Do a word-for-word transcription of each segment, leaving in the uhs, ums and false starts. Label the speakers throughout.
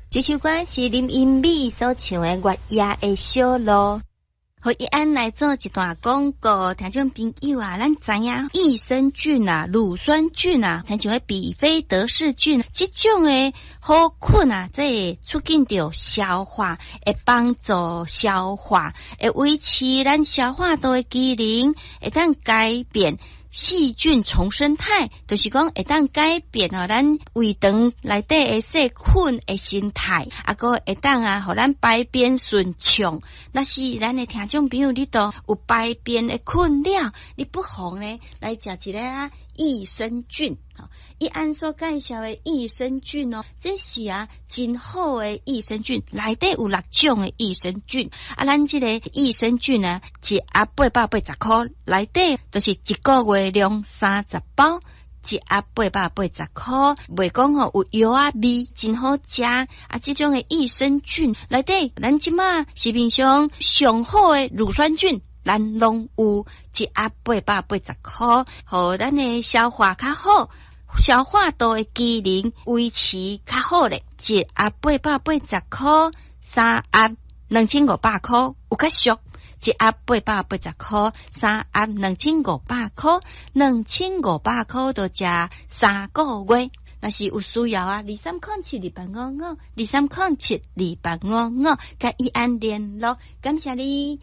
Speaker 1: 这首歌是林英美所唱的《月夜的小路》。互伊安来做一段广告，听众朋友啊，咱知影益生菌啊、乳酸菌啊，像像比菲德氏菌，这种的好菌啊，这会促进着消化，会帮助消化，会维持咱消化道的机能，会当改变细菌重生态，就是讲会当改变哦，咱胃肠内底的细菌的形态，啊个会当啊，互咱排便顺畅。若是咱的听众朋友，你都有排便的困扰，你不妨呢来食一个啊益生菌。伊按所介绍的益生菌哦，这是啊真好的益生菌，内底有六种的益生菌。啊，咱这个益生菌呢，一盒八百八十块，内底就是一个月量三十包，一盒八百八十块。袂讲吼有药啊味，真好食。啊，这种的益生菌内底，咱即马市面上上好的乳酸菌。咱拢有一盒八百八十块，互咱的消化较好，消化道的机能维持较好咧。一盒八百八十块，三盒两千五百块，有较俗。一盒八百八十块，三盒两千五百块，两千五百块就食三个月。若是有需要啊，二三空七二八五五，二三空七二八五五，甲伊安联络，感谢你。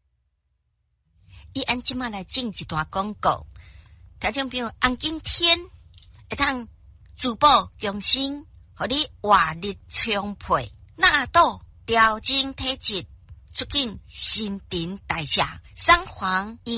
Speaker 1: 伊按即马来进一段广告，听众朋友，红景天会当珠宝强身，互你活力充沛，纳豆调整体质，促进新陈代谢，三黄